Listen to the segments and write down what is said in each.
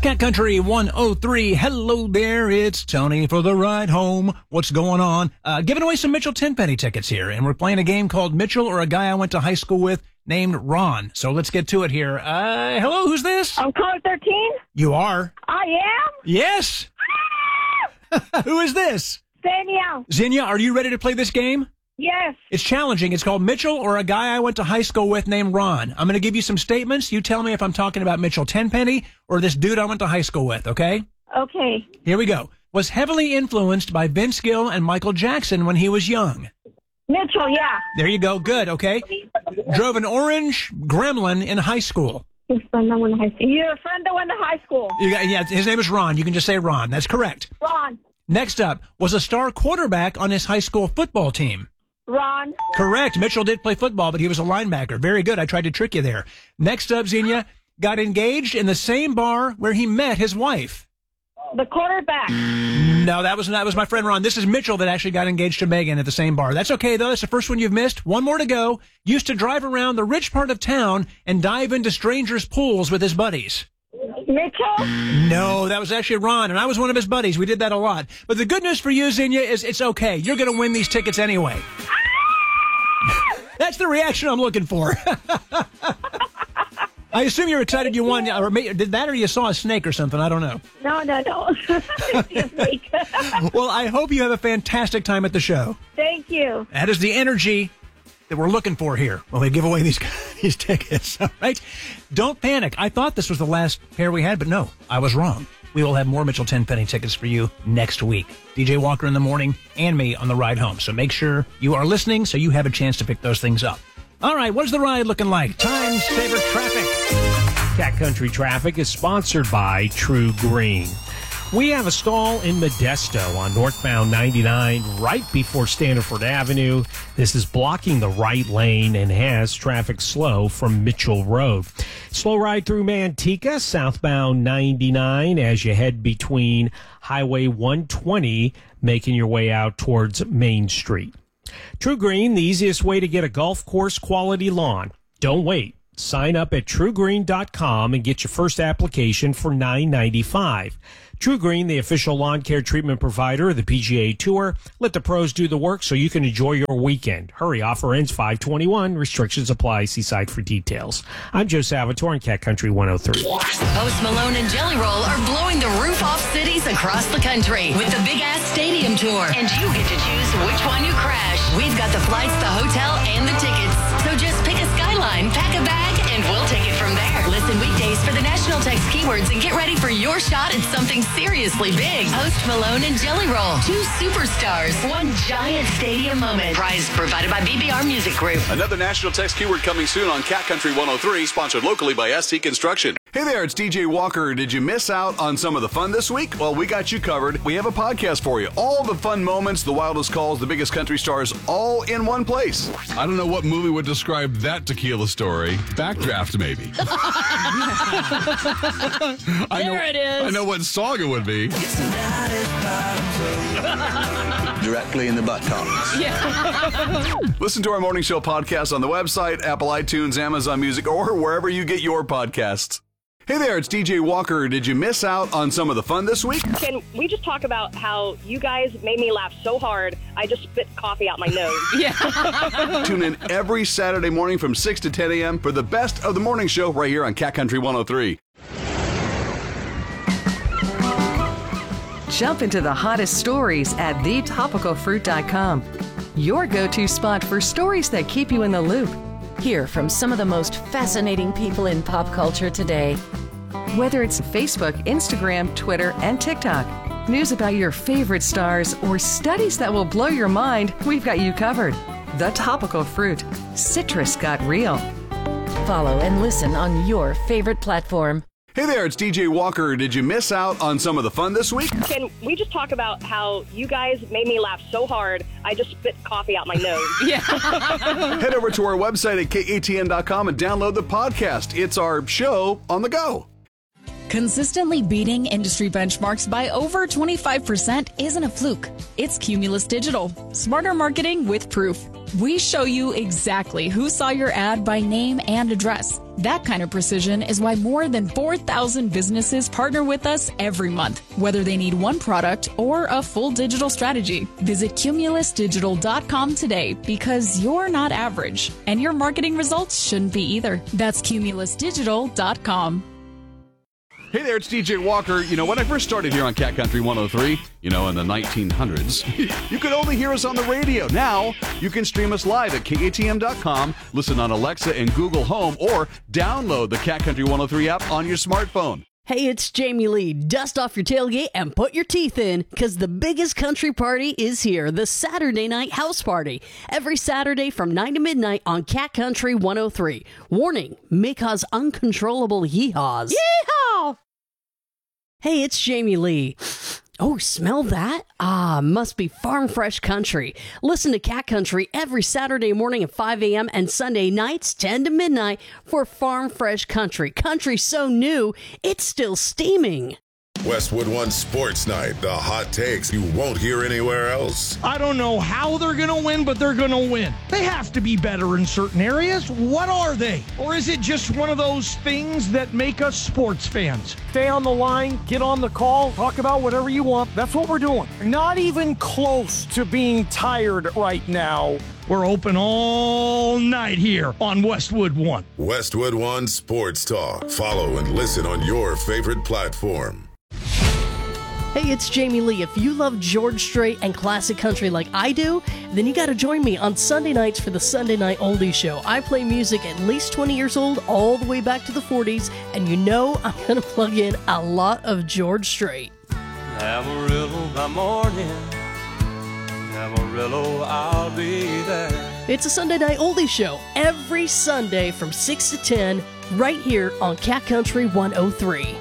Cat Country 103. Hello there, it's Tony for the ride home. What's going on? Giving away some Mitchell Tenpenny tickets here, and we're playing a game called Mitchell or a Guy I Went to High School With named Ron. So let's get to it here. Hello, who's this? I'm caller 13. You are? I am? Yes. Who is this? Danielle. Zinnia, are you ready to play this game? Yes. It's challenging. It's called Mitchell or a Guy I Went to High School With named Ron. I'm going to give you some statements. You tell me if I'm talking about Mitchell Tenpenny or this dude I went to high school with, okay? Okay. Here we go. Was heavily influenced by Vince Gill and Michael Jackson when he was young. Mitchell, yeah. There you go. Good, okay? Drove an orange Gremlin in high school. Your friend that went to high school. Your friend that went to high school. Yeah, his name is Ron. You can just say Ron. That's correct. Ron. Next up, was a star quarterback on his high school football team. Ron. Correct. Mitchell did play football, but he was a linebacker. Very good. I tried to trick you there. Next up, Zinnia, got engaged in the same bar where he met his wife. The quarterback. No, that was my friend Ron. This is Mitchell that actually got engaged to Megan at the same bar. That's okay, though. That's the first one you've missed. One more to go. Used to drive around the rich part of town and dive into strangers' pools with his buddies. Mitchell? No, that was actually Ron, and I was one of his buddies. We did that a lot. But the good news for you, Zinnia, is it's okay. You're going to win these tickets anyway. That's the reaction I'm looking for. I assume you're excited you won, or did that, or you saw a snake or something? I don't know. No. It's a snake. Well, I hope you have a fantastic time at the show. Thank you. That is the energy that we're looking for here when we give away these tickets. All right? Don't panic. I thought this was the last pair we had, but no, I was wrong. We will have more Mitchell Tenpenny tickets for you next week. DJ Walker in the morning and me on the ride home. So make sure you are listening so you have a chance to pick those things up. All right, what is the ride looking like? Time saver traffic. Cat Country Traffic is sponsored by True Green. We have a stall in Modesto on northbound 99 right before Standiford Avenue. This is blocking the right lane and has traffic slow from Mitchell Road. Slow ride through Manteca, southbound 99 as you head between Highway 120, making your way out towards Main Street. True Green, the easiest way to get a golf course quality lawn. Don't wait. Sign up at truegreen.com and get your first application for $9.95. True Green, the official lawn care treatment provider of the PGA Tour. Let the pros do the work so you can enjoy your weekend. Hurry, offer ends 5/21. Restrictions apply. See site for details. I'm Joe Salvatore in Cat Country 103. Post Malone and Jelly Roll are blowing the roof off cities across the country with the Big Ass Stadium Tour. And you get to choose which one you crash. We've got the flights, the hotel, and the tickets. So just pick a skyline, pack a bag, and we'll take it from there. Listen weekdays for the national text keywords and get ready for your shot at something seriously big. Post Malone and Jelly Roll. Two superstars. One giant stadium moment. Prize provided by BBR Music Group. Another national text keyword coming soon on Cat Country 103, sponsored locally by ST Construction. Hey there, it's DJ Walker. Did you miss out on some of the fun this week? Well, we got you covered. We have a podcast for you. All the fun moments, the wildest calls, the biggest country stars, all in one place. I don't know what movie would describe that tequila story. Backdraft, maybe. It is. I know what song it would be. Directly in the buttocks. Listen to our morning show podcast on the website, Apple iTunes, Amazon Music, or wherever you get your podcasts. Hey there, it's DJ Walker. Did you miss out on some of the fun this week? Can we just talk about how you guys made me laugh so hard, I just spit coffee out my nose? Tune in every Saturday morning from 6 to 10 a.m. for the best of the morning show right here on Cat Country 103. Jump into the hottest stories at thetopicalfruit.com. Your go-to spot for stories that keep you in the loop. Hear from some of the most fascinating people in pop culture today. Whether it's Facebook, Instagram, Twitter, and TikTok, news about your favorite stars, or studies that will blow your mind, we've got you covered. The Topical Fruit. Citrus got real. Follow and listen on your favorite platform. Hey there, it's DJ Walker. Did you miss out on some of the fun this week? Can we just talk about how you guys made me laugh so hard, I just spit coffee out my nose? Head over to our website at katn.com and download the podcast. It's our show on the go. Consistently beating industry benchmarks by over 25% isn't a fluke. It's Cumulus Digital. Smarter marketing with proof. We show you exactly who saw your ad by name and address. That kind of precision is why more than 4,000 businesses partner with us every month, whether they need one product or a full digital strategy. Visit cumulusdigital.com today because you're not average, and your marketing results shouldn't be either. That's cumulusdigital.com. Hey there, it's DJ Walker. You know, when I first started here on Cat Country 103, in the 1900s, you could only hear us on the radio. Now, you can stream us live at KATM.com, listen on Alexa and Google Home, or download the Cat Country 103 app on your smartphone. Hey, it's Jamie Lee. Dust off your tailgate and put your teeth in, because the biggest country party is here, the Saturday Night House Party. Every Saturday from 9 to midnight on Cat Country 103. Warning, may cause uncontrollable yeehaws. Yeehaw! Hey, it's Jamie Lee. Oh, smell that? Ah, must be Farm Fresh Country. Listen to Cat Country every Saturday morning at 5 a.m. and Sunday nights 10 to midnight for Farm Fresh Country. Country so new, it's still steaming. Westwood One Sports Night, the hot takes you won't hear anywhere else. I don't know how they're going to win, but they're going to win. They have to be better in certain areas. What are they? Or is it just one of those things that make us sports fans? Stay on the line, get on the call, talk about whatever you want. That's what we're doing. Not even close to being tired right now. We're open all night here on Westwood One. Westwood One Sports Talk. Follow and listen on your favorite platform. Hey, it's Jamie Lee. If you love George Strait and classic country like I do, then you got to join me on Sunday nights for the Sunday Night Oldie Show. I play music at least 20 years old, all the way back to the 40s, and I'm going to plug in a lot of George Strait. Amarillo by morning, Amarillo, I'll be there. It's a Sunday Night Oldie Show every Sunday from 6 to 10 right here on Cat Country 103.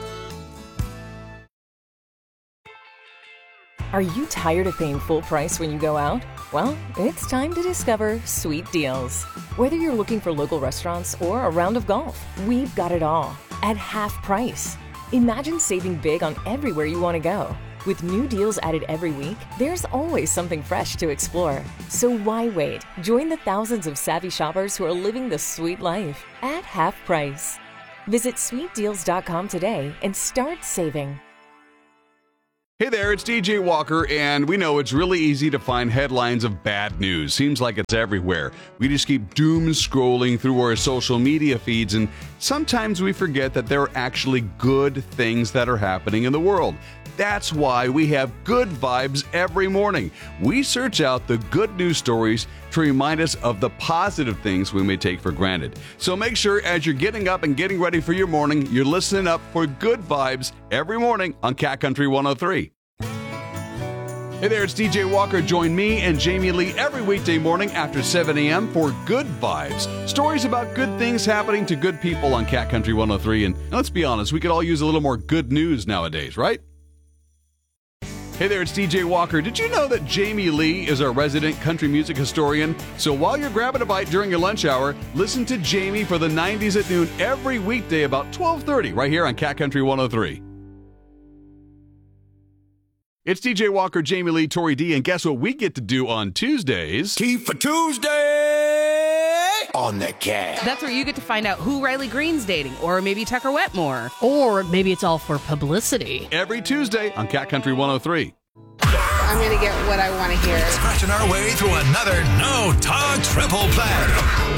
Are you tired of paying full price when you go out? Well, it's time to discover Sweet Deals. Whether you're looking for local restaurants or a round of golf, we've got it all at half price. Imagine saving big on everywhere you want to go. With new deals added every week, there's always something fresh to explore. So why wait? Join the thousands of savvy shoppers who are living the sweet life at half price. Visit sweetdeals.com today and start saving. Hey there, it's DJ Walker, and we know it's really easy to find headlines of bad news. Seems like it's everywhere. We just keep doom scrolling through our social media feeds, and sometimes we forget that there are actually good things that are happening in the world. That's why we have Good Vibes every morning. We search out the good news stories to remind us of the positive things we may take for granted. So make sure as you're getting up and getting ready for your morning, you're listening up for Good Vibes every morning on Cat Country 103. Hey there, it's DJ Walker. Join me and Jamie Lee every weekday morning after 7 a.m. for Good Vibes. Stories about good things happening to good people on Cat Country 103. And let's be honest, we could all use a little more good news nowadays, right? Hey there, it's DJ Walker. Did you know that Jamie Lee is our resident country music historian? So while you're grabbing a bite during your lunch hour, listen to Jamie for the 90s at noon every weekday about 12:30 right here on Cat Country 103. It's DJ Walker, Jamie Lee, Tori D, and guess what we get to do on Tuesdays? Tea for Tuesday on the Cat. That's where you get to find out who Riley Green's dating, or maybe Tucker Wetmore. Or maybe it's all for publicity. Every Tuesday on Cat Country 103. I'm going to get what I want to hear. Scratching our way through another no-talk triple play.